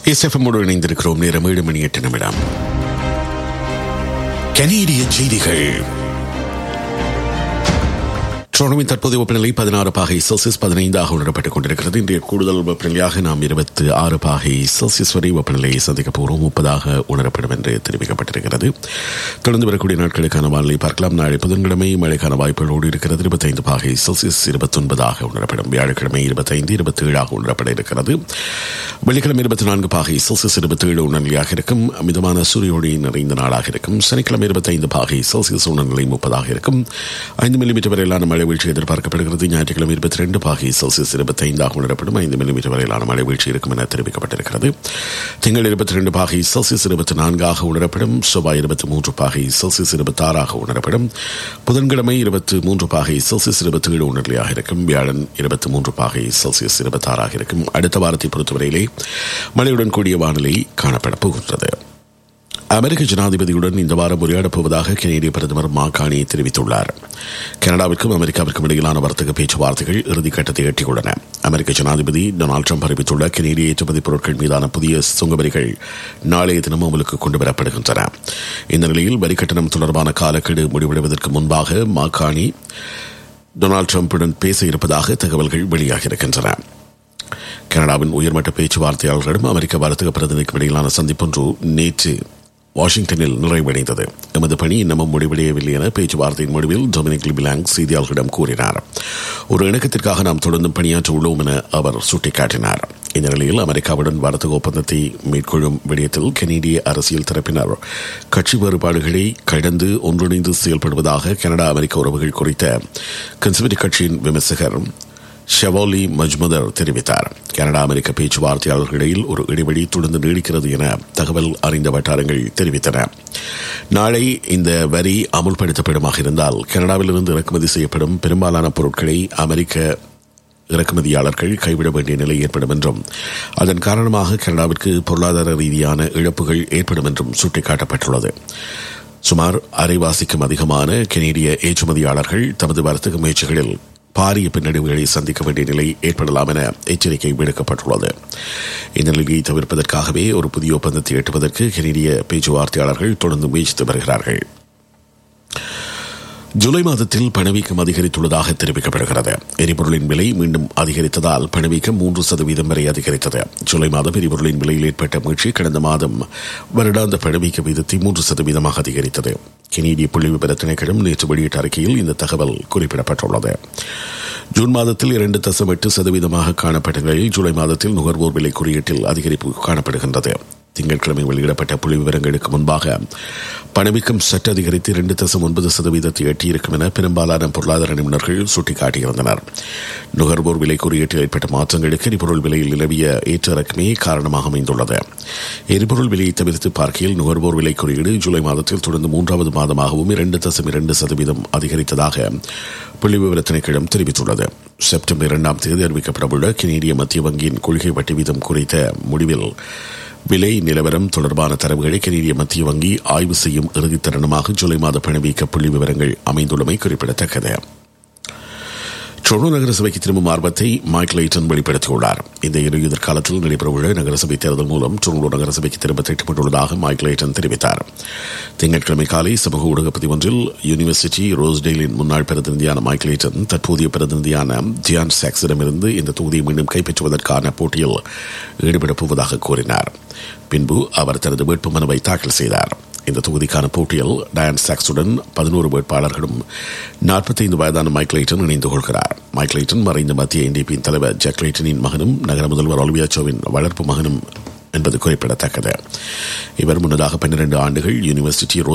எஸ்எஃப்எம்மோடு இணைந்திருக்கிறோம். நேரம் 7:08. கனேடிய செய்திகள். டொரண்டோவின் தற்போதைய வெப்பநிலை 16 பாகை செல்சியஸ் 15 உணரப்பட்டுக் கொண்டிருக்கிறது. இன்றைய கூடுதல் வெப்பநிலையாக நாம் 26 பாகை செல்சியஸ் வரை வெப்பநிலையை சந்திக்கப் போகிறோம். 30 உணரப்படும் என்று தெரிவிக்கப்பட்டிருக்கிறது. தொடர்ந்து வரக்கூடிய நாட்களுக்கான வானிலை பார்க்கலாம். நாளை புதன்கிழமை மழைக்கான வாய்ப்புகளோடு இருக்கிறது. 25 பாகை செல்சியஸ் 29 உணரப்படும். வியாழக்கிழமை 25, 27 உணரப்பட இருக்கிறது. வெள்ளிக்கிழமை 24 பாகை செல்சியஸ் 27 உணர்நிலையாக இருக்கும். மிதமான சூரிய ஒளி நிறைந்த நாளாக இருக்கும். சனிக்கிழமை 25 பாகை செல்சியஸ் உணர்நிலை 30 இருக்கும். 5 மில்லிமீட்டர் வரையிலான மழை வீழ்ச்சி எதிர்பார்க்கப்படுகிறது. ஞாயிற்றுக்கிழமை 22 பாகை செல்சியஸ் 25 உணரப்படும். 5 மில்லிமீட்டர் வரையிலான மழை வீழ்ச்சி இருக்கும் என தெரிவிக்கப்பட்டிருக்கிறது. திங்கள் 22 பாகை செல்சியஸ் 24 உணரப்படும். செவ்வாய் 23 பாகை செல்சியஸ் 26 உணரப்படும். புதன்கிழமை 23 பாகை செல்சியஸ் 27 உணர்நிலையாக இருக்கும். வியாழன் 23 பாகை செல்சியஸ் 26 இருக்கும். அடுத்த வாரத்தை பொறுத்தவரையிலே மழையுடன் கூடிய வானிலை காணப்பட போகின்றது. அமெரிக்க ஜனாதிபதியுடன் இந்த வாரம் உரையாடப் போவதாக கனேடிய பிரதமர் மாகாணி தெரிவித்துள்ளார். கனடாவிற்கும் அமெரிக்காவிற்கும் இடையிலான வர்த்தக பேச்சுவார்த்தைகள் இறுதிக்கட்டத்தை எட்டியுள்ளன. அமெரிக்க ஜனாதிபதி டொனால்டு ட்ரம்ப் அறிவித்துள்ள கனேடிய ஏற்றுமதி பொருட்கள் மீதான புதிய சுங்க வரிகள் நாளைய தினம் அமலுக்கு கொண்டுவரப்படுகின்றன. இந்த நிலையில் வரி கட்டணம் தொடர்பான காலக்கெடு முடிவடைவதற்கு முன்பாக மாகாணி டொனால்டு ட்ரம்புடன் பேச இருப்பதாக தகவல்கள் வெளியாகியிருக்கின்றன. கனடாவின் உயர்மட்ட பேச்சுவார்த்தையாளர்களிடம் அமெரிக்க வர்த்தக பிரதிநிதிக்கும் இடையிலான சந்திப்பொன்று நேற்று வாஷிங்டனில் நிறைவடைந்தது. எமது பணி இன்னமும் முடிவடையவில்லை என பேச்சுவார்த்தையின் முடிவில் டொமினிக் லிபிலாங் செய்தியாளர்களிடம் கூறினார். ஒரு இணக்கத்திற்காக நாம் தொடர்ந்து பணியாற்ற உள்ளோம் என அவர் சுட்டிக்காட்டினார். இந்த நிலையில் அமெரிக்காவுடன் வர்த்தக ஒப்பந்தத்தை மேற்கொள்ளும் விடயத்தில் கனேடிய அரசியல் தரப்பினர் கட்சி வேறுபாடுகளை கடந்து ஒன்றிணைந்து செயல்படுவதாக கனடா அமெரிக்க உறவுகள் குறித்த கன்சர்வேட்டிவ் கட்சியின் விமர்சகர் ஷவோலி மஜ்முதர் தெரிவித்தார். கனடா அமெரிக்க பேச்சுவார்த்தையாளர்களிடையில் ஒரு இடைவெளி தொடர்ந்து நீடிக்கிறது என தகவல் அறிந்த வட்டாரங்கள் தெரிவித்தன. நாளை இந்த வரி அமுல்படுத்தப்படுமாக இருந்தால் கனடாவிலிருந்து இறக்குமதி செய்யப்படும் பெரும்பாலான பொருட்களை அமெரிக்க இறக்குமதியாளர்கள் கைவிட வேண்டிய நிலை ஏற்படும் என்றும் அதன் காரணமாக கனடாவிற்கு பொருளாதார ரீதியான இழப்புகள் ஏற்படும் என்றும் சுட்டிக்காட்டப்பட்டுள்ளது. சுமார் அரைவாசிக்கும் அதிகமான கனேடிய ஏற்றுமதியாளர்கள் தமது வர்த்தக முயற்சிகளில் பாரிய பின்னடைவுகளை சந்திக்க வேண்டிய நிலை ஏற்படலாம் என எச்சரிக்கை விடுக்கப்பட்டுள்ளது. இந்த நிலையை தவிர்ப்பதற்காகவே ஒரு புதிய ஒப்பந்தத்தை எட்டுவதற்கு கனேடிய பேச்சுவார்த்தையாளர்கள் தொடர்ந்து முயற்சித்து வருகிறார்கள். ஜூலை மாதத்தில் பணவீக்கம் அதிகரித்துள்ளதாக தெரிவிக்கப்படுகிறது. எரிபொருளின் விலை மீண்டும் அதிகரித்ததால் பணவீக்கம் 3% வரை அதிகரித்தது. ஜூலை மாதம் எரிபொருளின் விலையில் ஏற்பட்ட மீழ்ச்சி கடந்த மாதம் வருடாந்த பணவீக்க வீதத்தை 3% அதிகரித்தது. கனேடிய புள்ளி விபர திணைக்களம் நேற்று வெளியிட்ட அறிக்கையில் இந்த தகவல் குறிப்பிடப்பட்டுள்ளது. ஜூன் மாதத்தில் 2.8% காணப்பட்ட நிலையில் ஜூலை மாதத்தில் நுகர்வோர் விலை குறியீட்டில் அதிகரிப்பு காணப்படுகின்றது. திங்கட்கிழமை வெளியிடப்பட்ட புள்ளி விவரங்களுக்கு முன்பாக பணவீக்கம் சற்று அதிகரித்து 2.9% எட்டியிருக்கும் என பெரும்பாலான பொருளாதார நிபுணர்கள் சுட்டிக்காட்டியிருந்தனர். நுகர்வோர் விலை குறியீட்டில் ஏற்பட்ட மாற்றங்களுக்கு எரிபொருள் விலையில் நிலவிய ஏற்ற இறக்கமே காரணமாக அமைந்துள்ளது. எரிபொருள் விலையை தவிர்த்து பார்க்கையில் நுகர்வோர் விலை குறியீடு ஜூலை மாதத்தில் தொடர்ந்து 3வது மாதமாகவும் 2.2% அதிகரித்ததாக புள்ளி விவர திணைக்களம் தெரிவித்துள்ளது. செப்டம்பர் 2ஆம் தேதி அறிவிக்கப்படவுள்ள கனேடிய மத்திய வங்கியின் கொள்கை வட்டி வீதம் குறித்த முடிவில் விலை நிலவரம் தொடர்பான தரவுகளை கனேடிய மத்திய வங்கி ஆய்வு செய்யும் இறுதி தருணமாக ஜூலை மாத பணவீக்க புள்ளி விவரங்கள் அமைந்துள்ளமை குறிப்பிடத்தக்கது. டொரண்டோ நகரசபைக்கு திரும்பும் ஆர்வத்தை மைக் லைட்டன் வெளிப்படுத்தியுள்ளார். இந்த இடையுதிர் காலத்தில் நடைபெறவுள்ள நகரசபை தேர்தல் மூலம் டொரண்டோ நகரசபைக்கு திரும்ப திட்டமிட்டுள்ளதாக மைக் லைட்டன் தெரிவித்தார். திங்கட்கிழமை காலை சமூக ஊடகப்பதிவு ஒன்றில் யூனிவர்சிட்டி ரோஸ்டேலின் முன்னாள் பிரதிநிதியான மைக் லைட்டன் தற்போதைய பிரதிநிதியான ஜியான் சாக்ஸிடமிருந்து இந்த தொகுதியை மீண்டும் கைப்பற்றுவதற்கான போட்டியில் ஈடுபடப் போவதாக கூறினார். பின்பு அவர் தனது வேட்புமனுவை தாக்கல் செய்தார். இந்த தொகுதிக்கான போட்டியில் டயான் சாக்ஸுடன் 11 வேட்பாளர்களும் 45 வயதான மைக் லைட்டன் இணைந்து கொள்கிறார். மைக் லைட்டன் மறைந்த மத்திய NDPயின் தலைவர் ஜாக் லைட்டனின் மகனும் நகர முதல்வர் ஒலிவியா சோவின் வளர்ப்பு மகனும் என்பது குறிப்பிடத்தக்கது. இவர் முன்னதாக 12 ஆண்டுகள் யூனிவர்சிட்டி